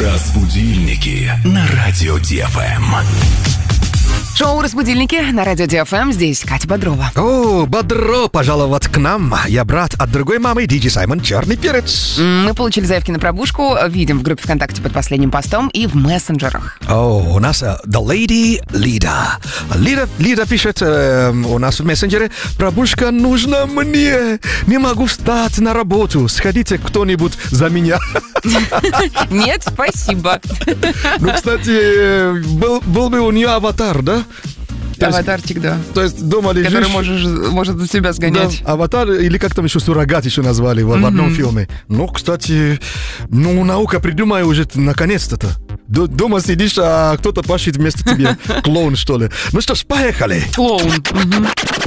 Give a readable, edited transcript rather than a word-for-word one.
Разбудильники на радио ДФМ. Шоу «Разбудильники» на радио ДФМ. Здесь Катя Бодрова. О, бодро пожаловать к нам. Я брат от другой мамы, Диджей Саймон Черный Перец. Мы получили заявки на пробужку. Видим в группе ВКонтакте под последним постом и в мессенджерах. О, у нас The Lady Лида. Лида пишет у нас в мессенджере: пробужка нужна мне. Не могу встать на работу. Сходите кто-нибудь за меня. Нет, спасибо. Ну, кстати, был бы у нее аватар, да? Аватарчик, да. То есть дома лежишь... Который может за себя сгонять. Да, аватар, или как там еще суррогат еще назвали в одном фильме. Ну, кстати, наука придумай уже наконец-то. Дома сидишь, а кто-то пашет вместо тебя. Клоун, что ли. Ну что ж, поехали. Клоун.